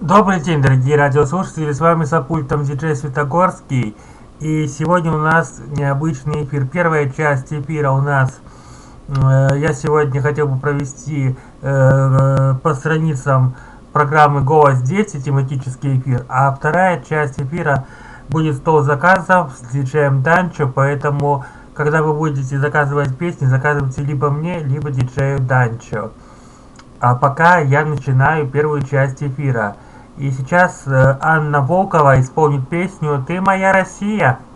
Добрый день, дорогие радиослушатели, с вами за пультом диджей Светогорский. И сегодня у нас необычный эфир. Первая часть эфира у нас, я сегодня хотел бы провести по страницам программы «Голос Дети» тематический эфир, а вторая часть эфира будет стол заказов с диджеем Данчо, поэтому, когда вы будете заказывать песни, заказывайте либо мне, либо диджею Данчо. А пока я начинаю первую часть эфира. И сейчас Анна Волкова исполнит песню «Ты моя Россия».